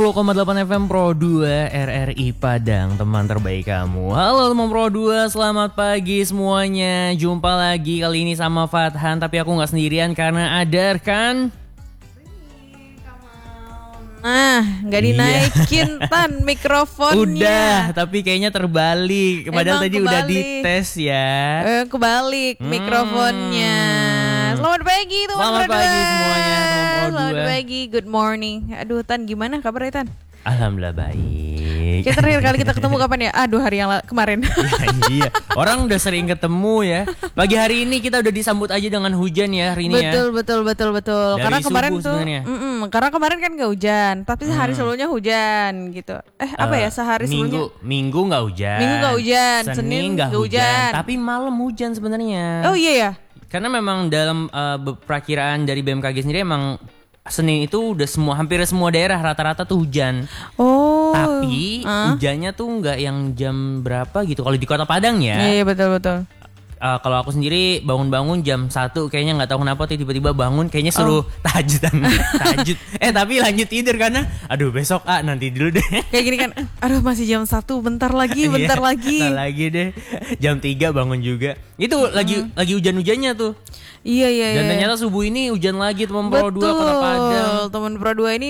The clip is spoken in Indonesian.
10,8 FM Pro 2 RRI Padang, teman terbaik kamu. Halo teman Pro 2, selamat pagi semuanya. Jumpa lagi kali ini sama Fathan, tapi aku gak sendirian karena ada rekan. Nah, gak dinaikin Tan mikrofonnya. Udah, tapi kayaknya terbalik. Padahal tadi udah dites ya. Kebalik mikrofonnya. Selamat pagi teman Selamat Pro 2. pagi semuanya teman Pro 2. Selamat pagi, good morning. Aduh Tan, gimana kabarnya Tan? Alhamdulillah baik. Kita terakhir kali kita ketemu kapan ya? Aduh, hari yang kemarin. Iya, orang udah sering ketemu ya. Pagi hari ini kita udah disambut aja dengan hujan ya hari ini ya. Betul. Dari Karena kemarin subuh tuh, sebenarnya. karena kemarin kan gak hujan, tapi sehari sebelumnya hujan gitu. Sehari sebelumnya? Minggu nggak hujan. Minggu nggak hujan, Senin nggak hujan. Tapi malam hujan sebenarnya. Oh iya ya. Karena memang dalam perakiraan dari BMKG sendiri emang Senin itu udah hampir semua daerah rata-rata tuh hujan. Oh. Tapi hujannya tuh nggak yang jam berapa gitu. Kalau di Kota Padang ya. Iya betul. Kalau aku sendiri bangun-bangun jam 1 kayaknya nggak tahu kenapa tiba-tiba bangun kayaknya suruh tahajud. Tapi lanjut tidur karena aduh besok nanti dulu deh. Kayak gini kan, aduh masih jam 1, bentar lagi. Bentar lagi deh. Jam 3 bangun juga. Itu lagi hujan-hujannya tuh. Iya. Dan ternyata subuh ini hujan lagi teman Pro 2 Kota Padang. Teman Pro 2 ini